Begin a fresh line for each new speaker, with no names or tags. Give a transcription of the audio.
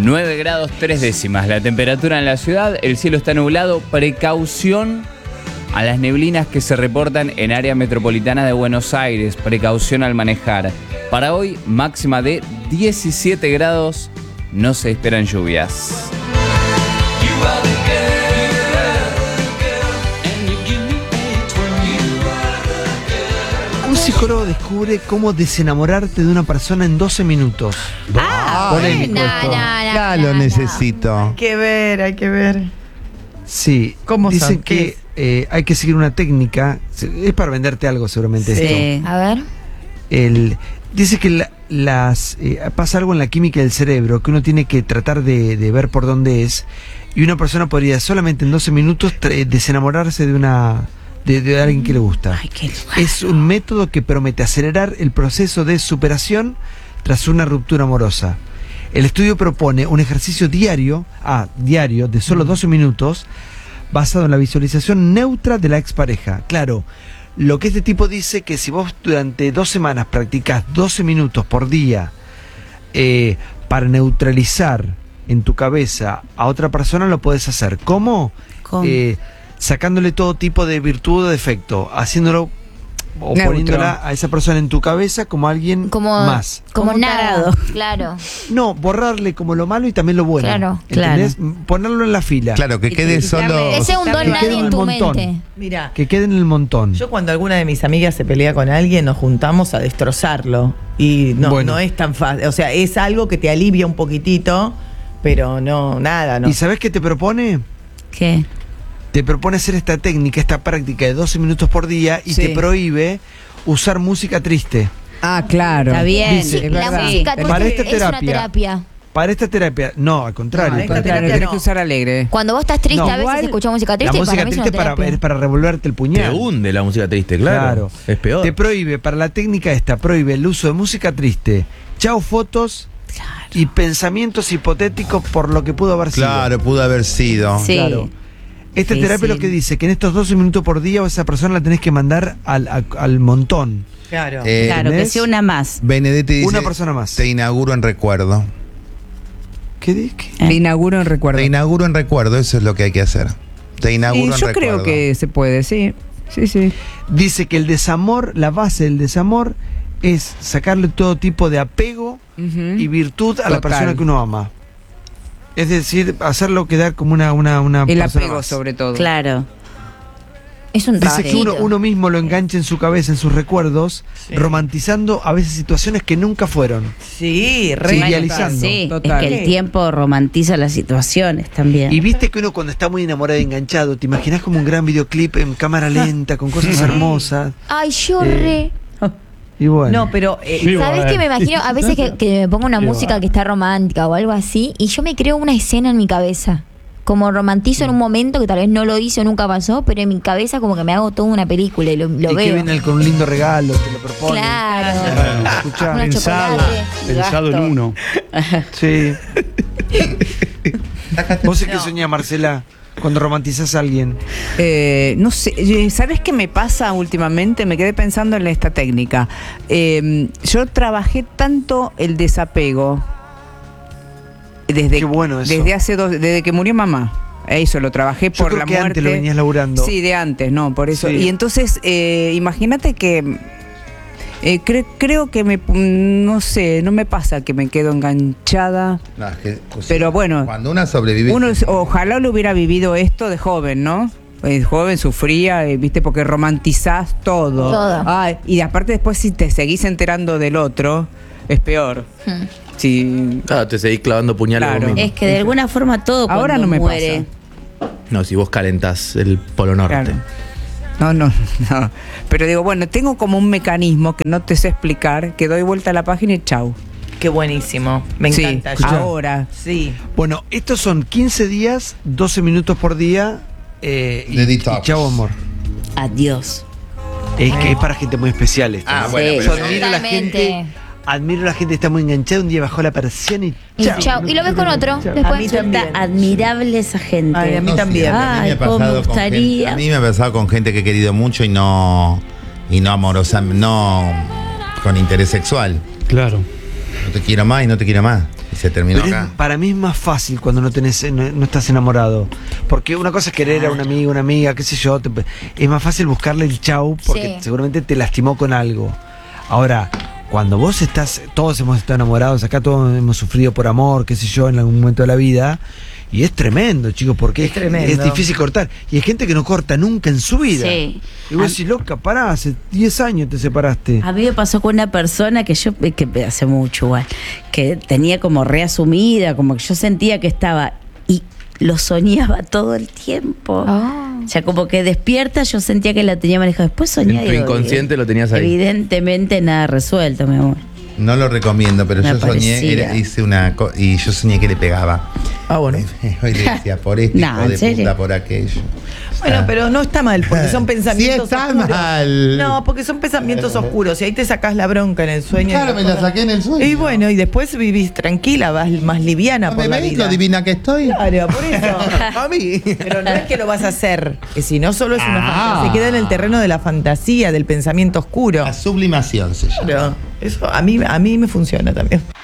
9 grados 3 décimas la temperatura en la ciudad, el cielo está nublado, precaución a las neblinas que se reportan en área metropolitana de Buenos Aires, precaución al manejar. Para hoy, máxima de 17 grados, no se esperan lluvias.
Un psicólogo descubre cómo desenamorarte de una persona en 12 minutos. Polémico esto.
Ya lo necesito.
Hay que ver.
Sí,
¿Cómo
dicen
son? ¿Qué
que hay que seguir una técnica. Es para venderte algo seguramente esto.
A ver.
Dice que pasa algo en la química del cerebro que uno tiene que tratar de ver por dónde es. Y una persona podría solamente en 12 minutos desenamorarse de alguien que le gusta.
Ay, qué lugar.
Es un método que promete acelerar el proceso de superación tras una ruptura amorosa. El estudio propone un ejercicio diario de solo 12 minutos basado en la visualización neutra de la expareja. Claro, lo que este tipo dice que si vos durante 2 semanas practicás 12 minutos por día para neutralizar en tu cabeza a otra persona, lo podés hacer. ¿Cómo? Sacándole todo tipo de virtud o defecto, haciéndolo o
Neutro.
poniéndola a esa persona en tu cabeza como alguien más.
Como
un
nada.
tarado.
Claro.
No, borrarle como lo malo y también lo bueno.
Claro,
¿entendés? Ponerlo en la fila.
Claro, que
Y
quede
quitarle-
solo.
Ese un don
Que
nadie
quede en
en
el
tu
montón.
mente.
Mira,
Que quede en el montón.
yo cuando alguna de mis amigas se pelea con alguien, nos juntamos a destrozarlo. Y no es tan fácil. O sea, es algo que te alivia un poquitito, pero no.
¿Y sabés qué te propone?
¿Qué?
Te propone hacer esta técnica, esta práctica de 12 minutos por día y
Sí.
te prohíbe usar música triste.
Ah, claro.
Está bien.
Dice,
Sí, la música
Para esta
triste es una
terapia.
terapia.
Para esta terapia, no, al contrario.
No, esta
Claro,
terapia
tenés
no.
que usar alegre.
Cuando vos estás triste,
No,
a veces
igual,
escuchás música
La
triste y
música
para mí es una
triste
terapia.
es para revolverte el
Te
puñal.
hunde la música triste, claro. Es peor.
Te prohíbe, para la técnica esta, prohíbe el uso de música triste. Chao fotos y pensamientos hipotéticos por lo que pudo haber sido.
Claro, pudo haber sido.
Sí.
Claro. Esta
Sí,
terapia
sí.
lo que dice, que en estos 12 minutos por día esa persona la tenés que mandar al montón.
Claro.
Claro, que
¿entendés?
sea una más.
Benedetti dice:
Una persona más.
Te inauguro en recuerdo.
¿Qué dices?
Eh.
Te inauguro en recuerdo.
Te inauguro en recuerdo, eso es lo que hay que hacer. Te inauguro en
Yo
recuerdo.
creo que se puede, sí. Sí, sí.
Dice que el desamor, la base del desamor es sacarle todo tipo de apego
Ujú.
y virtud a la
Total.
persona que uno ama. Es decir, hacerlo quedar como una
El
persona
apego,
más.
sobre todo.
Claro.
Es un
Dice que
ratito.
uno mismo lo engancha en su cabeza, en sus recuerdos,
Sí.
romantizando a veces situaciones que nunca fueron.
Sí, re.
Sí,
Bueno,
idealizando.
Sí,
Total.
es que el tiempo romantiza las situaciones también.
Y viste que uno cuando está muy enamorado y enganchado, te imaginas como un gran videoclip en cámara lenta, con cosas hermosas.
Ay, yo
Eh,
re.
Y bueno.
No, pero
¿Sabes qué me imagino? A veces que me pongo una música que está romántica o algo así y yo me creo una escena en mi cabeza. Como romantizo en un momento que tal vez no lo hice o nunca pasó, pero en mi cabeza como que me hago toda una película y lo
y que
veo.
viene él con un lindo regalo, te lo propone.
Claro.
Escuchá.
Una
Pensado,
chocolate.
pensado en uno.
Sí. ¿Vos qué soñás, Marcela, cuando romantizás a alguien?
No sé, ¿sabes qué me pasa últimamente? Me quedé pensando en esta técnica. Yo trabajé tanto el desapego desde,
Qué bueno eso.
desde que murió mamá. Eso lo trabajé
Yo
por
creo
la
que
muerte.
antes lo venías laburando.
Sí, de antes, no, por eso.
Sí.
Y entonces, imagínate que creo que no sé, no me pasa que me quedo enganchada.
No, es que, pues,
Pero bueno,
cuando una sobrevive.
ojalá lo hubiera vivido esto de joven, ¿no? Joven sufría, viste, porque romantizás todo.
Todo.
Ay, y aparte después si te seguís enterando del otro, es peor. Si,
Te seguís clavando puñales
Claro.
vos mismo.
Es que de alguna forma todo
Ahora
cuando
no me
muere.
No, si vos calentás el Polo Norte.
claro. No. Pero digo, bueno, tengo como un mecanismo que no te sé explicar, que doy vuelta a la página y chau.
qué buenísimo. Me
Sí,
encanta.
ahora.
Sí.
Bueno, estos son 15 días, 12 minutos por día. Y
detox.
chau, amor.
Adiós.
Es que es para gente muy especial esto.
Ah,
¿no?
bueno,
Yo
pero-
admiro a la
Totalmente.
gente. Admiro a la gente que está muy enganchada, un día bajó la persiana y
Y
chau.
chau. Y lo ves con otro.
Chau.
A mí
Después.
también.
Está admirable esa gente.
Ay, a mí también.
siempre. A mí me
Ay,
ha
cómo
pasado
me
con
gustaría.
gente- a mí me ha pasado con gente que he querido mucho y no amorosa, no con interés sexual.
Claro.
No te quiero más y no te quiero más. Se terminó
Pero
acá.
para mí es más fácil cuando no estás enamorado. Porque una cosa es querer a un amigo, una amiga, qué sé yo. Es más fácil buscarle el chau porque
Sí.
seguramente te lastimó con algo. Ahora, cuando vos todos hemos estado enamorados, acá todos hemos sufrido por amor, qué sé yo, en algún momento de la vida. Y es tremendo, chicos, porque
Es tremendo.
es difícil cortar. Y hay gente que no corta nunca en su vida.
Sí.
Y vos decís, loca, pará, hace 10 años te separaste.
A mí me pasó con una persona que hace mucho igual, que tenía como reasumida, como que yo sentía que estaba y lo soñaba todo el tiempo.
Ah.
O sea, como que despierta yo sentía que la tenía manejada. Después soñaba.
En tu inconsciente lo tenías ahí.
Evidentemente nada resuelto, mi amor.
No lo recomiendo, pero
Me
yo soñé,
parecía.
y yo soñé que le pegaba.
Ah, bueno.
Hoy le decía, por este
No,
hijo
¿en
de
serio?
puta, por aquello.
Bueno, pero no está mal, porque son pensamientos
Sí está
oscuros.
mal.
No, porque son pensamientos oscuros y ahí te sacás la bronca en el sueño.
Claro, me la saqué en el sueño.
Y bueno, y después vivís tranquila, vas más liviana por la
¿Me ves
vida.
lo divina que estoy?
Claro, por eso.
A mí.
Pero no es que lo vas a hacer, que si no solo es una
Ah.
fantasía, se queda en el terreno de la fantasía, del pensamiento oscuro.
La sublimación se llama.
Pero eso a mí me funciona también.